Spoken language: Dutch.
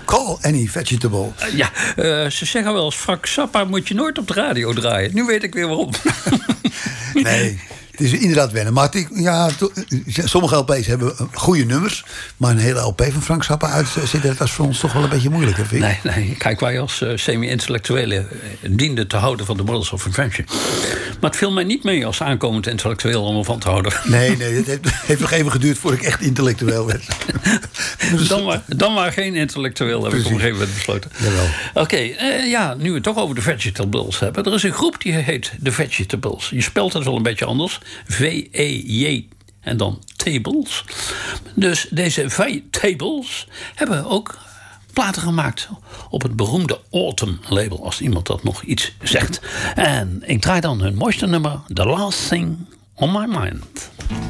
call any vegetable. Ze zeggen wel eens, Frank Zappa moet je nooit op de radio draaien. Nu weet ik weer waarom. Nee, het is inderdaad wennen. Maar sommige LP's hebben goede nummers. Maar een hele LP van Frank Zappa uitzetten, dat is voor ons toch wel een beetje moeilijker, vind ik. Nee. Kijk, wij als semi-intellectuelen dienden te houden van de Brothers of Invention. Maar het viel mij niet mee als aankomend intellectueel om ervan te houden. Nee, het heeft nog even geduurd voordat ik echt intellectueel werd. Dan maar geen intellectueel, heb ik op een gegeven moment besloten. Oké, nu we het toch over de Vegetables hebben. Er is een groep die heet de Vegetables. Je spelt het wel een beetje anders. V-E-J en dan Tables. Dus deze Vegetables hebben ook platen gemaakt op het beroemde Autumn label, als iemand dat nog iets zegt. En ik draai dan hun mooiste nummer, The Last Thing on My Mind.